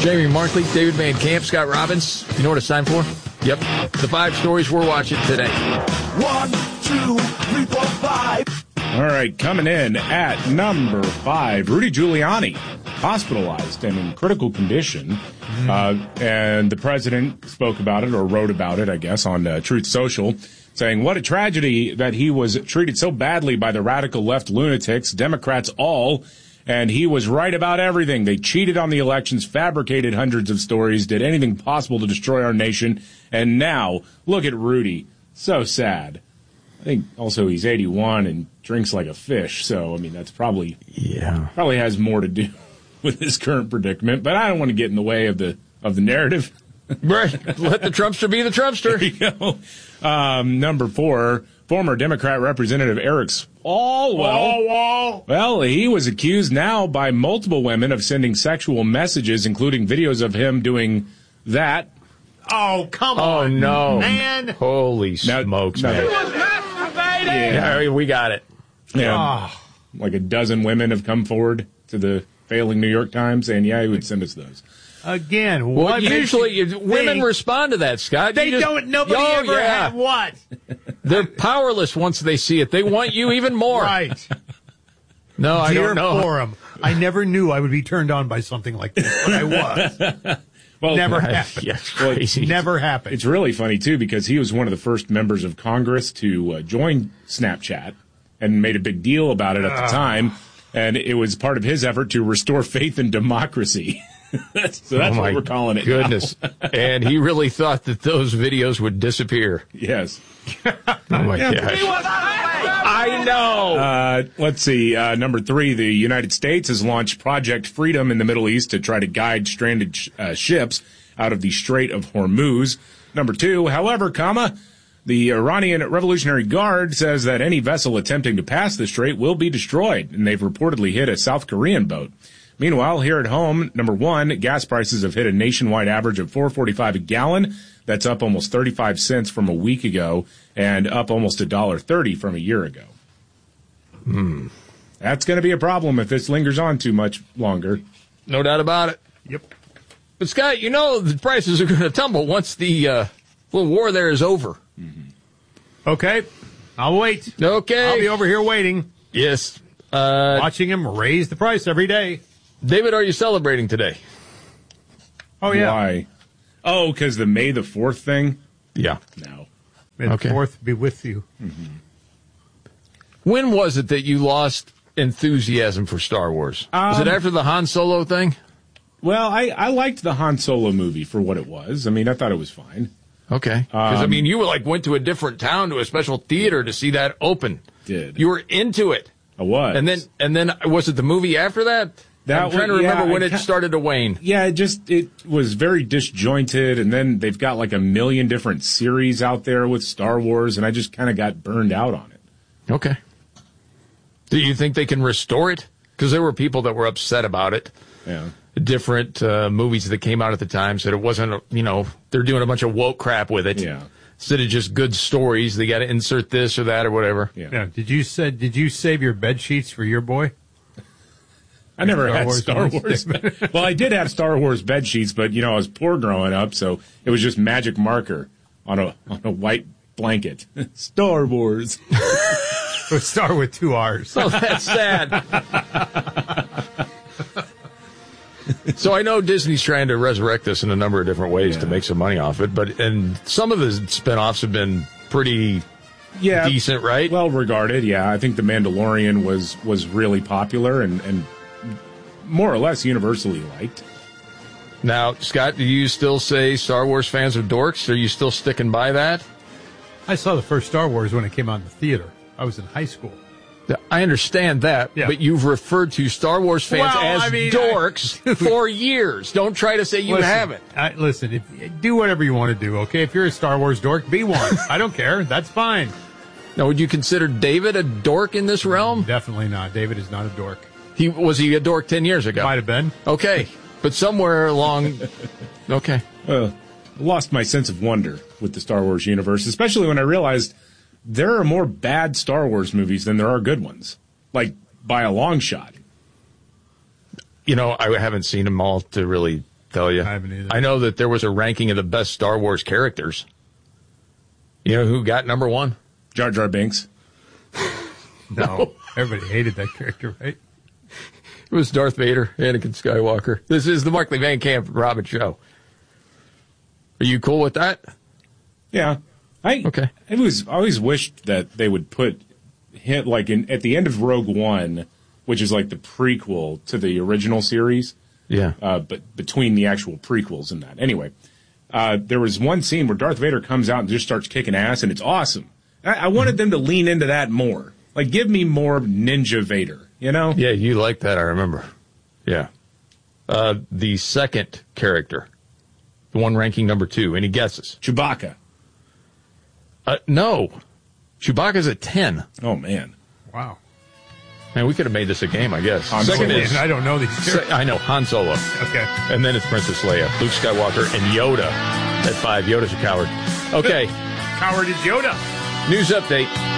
Jamie Markley, David Van Camp, Scott Robbins. You know what it's time for? Yep. The 5 stories we're watching today. 1, 2, 3, 4, 5. All right, coming in at number 5, Rudy Giuliani, hospitalized and in critical condition. And the president spoke about it, or wrote about it, I guess, on Truth Social, saying, what a tragedy that he was treated so badly by the radical left lunatics, Democrats all, and he was right about everything. They cheated on the elections, fabricated hundreds of stories, did anything possible to destroy our nation, and now, look at Rudy. So sad. I think also he's 81 and drinks like a fish, so, I mean, that's probably has more to do with his current predicament, but I don't want to get in the way of the narrative. Right. Let the Trumpster be the Trumpster. There you go. Number 4, former Democrat Representative Eric Swalwell. Well, he was accused now by multiple women of sending sexual messages, including videos of him doing that. Oh, come on. Oh, no. Man. Holy smokes, man. He was masturbating. Yeah, we got it. Yeah. Like a dozen women have come forward to the failing New York Times saying, yeah, he would send us those. Again, well, what usually women respond to that, Scott. They don't. Nobody ever had what? They're powerless once they see it. They want you even more. Right. No, I don't know. Forum. I never knew I would be turned on by something like this, but I was. Well, never happened. Yes, crazy. Never happened. It's really funny, too, because he was one of the first members of Congress to join Snapchat and made a big deal about it at the time. And it was part of his effort to restore faith in democracy. So that's what we're calling it. Goodness. And he really thought that those videos would disappear. Yes. Oh, my gosh. I know. Let's see. Number 3, the United States has launched Project Freedom in the Middle East to try to guide stranded ships out of the Strait of Hormuz. Number 2, however, the Iranian Revolutionary Guard says that any vessel attempting to pass the strait will be destroyed, and they've reportedly hit a South Korean boat. Meanwhile, here at home, number 1, gas prices have hit a nationwide average of $4.45 a gallon. That's up almost 35 cents from a week ago and up almost $1.30 from a year ago. That's going to be a problem if this lingers on too much longer. No doubt about it. Yep. But, Scott, you know the prices are going to tumble once the little war there is over. Okay. I'll wait. Okay. I'll be over here waiting. Yes. Watching him raise the price every day. David, are you celebrating today? Oh, yeah. Why? Oh, because the May the 4th thing? Yeah. No. May the 4th be with you. When was it that you lost enthusiasm for Star Wars? Was it after the Han Solo thing? Well, I liked the Han Solo movie for what it was. I mean, I thought it was fine. Okay. Because, I mean, you went to a different town to a special theater to see that open. Did. You were into it. I was. And then was it the movie after that? I'm trying to remember when it started to wane. Yeah, it was very disjointed, and then they've got like a million different series out there with Star Wars, and I just kind of got burned out on it. Okay. Do you think they can restore it? Because there were people that were upset about it. Yeah. Different movies that came out at the time said it wasn't, they're doing a bunch of woke crap with it. Yeah. Instead of just good stories, they got to insert this or that or whatever. Yeah. Did you save your bed sheets for your boy? I never had Star Wars. Well, I did have Star Wars bed sheets, but I was poor growing up, so it was just magic marker on a white blanket. Star Wars. It would start with 2 R's. Oh, that's sad. So I know Disney's trying to resurrect this in a number of different ways to make some money off it, and some of the spinoffs have been pretty decent, right? Well regarded, yeah. I think The Mandalorian was really popular and more or less universally liked. Now, Scott, do you still say Star Wars fans are dorks? Are you still sticking by that? I saw the first Star Wars when it came out in the theater. I was in high school. I understand that, but you've referred to Star Wars fans dorks for years. Don't try to say you haven't. Listen, do whatever you want to do, okay? If you're a Star Wars dork, be one. I don't care. That's fine. Now, would you consider David a dork in this realm? Definitely not. David is not a dork. Was he a dork 10 years ago? Might have been. Okay, but somewhere along... Okay. I lost my sense of wonder with the Star Wars universe, especially when I realized there are more bad Star Wars movies than there are good ones, like by a long shot. I haven't seen them all to really tell you. I haven't either. I know that there was a ranking of the best Star Wars characters. You know who got number one? Jar Jar Binks. No. Everybody hated that character, right? It was Darth Vader, Anakin Skywalker. This is the Markley Van Camp Robin Show. Are you cool with that? Yeah. Okay. I always wished that they would put him, like, at the end of Rogue One, which is like the prequel to the original series. Yeah. But between the actual prequels and that. Anyway, there was one scene where Darth Vader comes out and just starts kicking ass, and it's awesome. I wanted them to lean into that more. Like, give me more Ninja Vader, you know? Yeah, you like that, I remember. Yeah. The second character, the one ranking number 2, any guesses? Chewbacca. No. Chewbacca's at 10. Oh, man. Wow. Man, we could have made this a game, I guess. Han Second Solo. is, I don't know these characters. I know, Han Solo. Okay. And then it's Princess Leia, Luke Skywalker, and Yoda at 5. Yoda's a coward. Okay. Coward is Yoda. News update.